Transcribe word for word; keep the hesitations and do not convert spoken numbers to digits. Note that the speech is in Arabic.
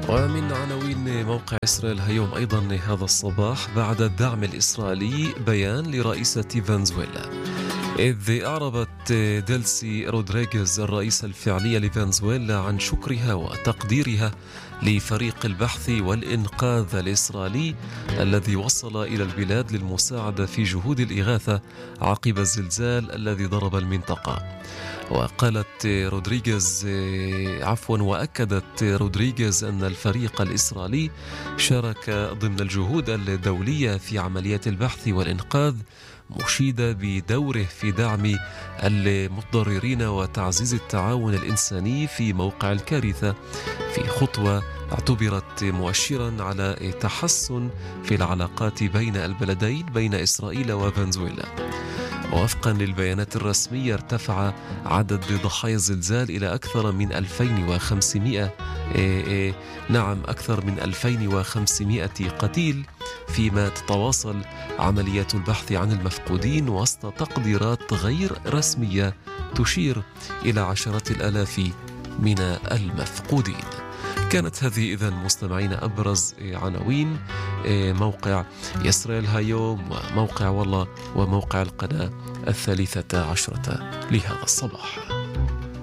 ومن عناوين موقع إسرائيل هيوم أيضا هذا الصباح: بعد الدعم الإسرائيلي بيان لرئيسة فنزويلا، إذ أعربت ديلسي رودريغيز الرئيسة الفعلية لفنزويلا عن شكرها وتقديرها لفريق البحث والإنقاذ الإسرائيلي الذي وصل إلى البلاد للمساعدة في جهود الإغاثة عقب الزلزال الذي ضرب المنطقة. وقالت رودريغيز عفوا وأكدت رودريغيز أن الفريق الإسرائيلي شارك ضمن الجهود الدولية في عمليات البحث والإنقاذ، مشيدة بدوره في دعم المتضررين وتعزيز التعاون الإنساني في موقع الكارثة، في خطوة اعتبرت مؤشرا على تحسن في العلاقات بين البلدين بين إسرائيل وفنزويلا. ووفقا للبيانات الرسمية ارتفع عدد ضحايا الزلزال إلى أكثر من ألفين وخمسمائة إيه إيه نعم أكثر من ألفين وخمسمائة قتيل، فيما تتواصل عمليات البحث عن المفقودين وسط تقديرات غير رسمية تشير إلى عشرات الآلاف من المفقودين. كانت هذه إذن مستمعين أبرز عناوين موقع إسرائيل هيوم وموقع والله وموقع القناة الثالثة عشرة لهذا الصباح.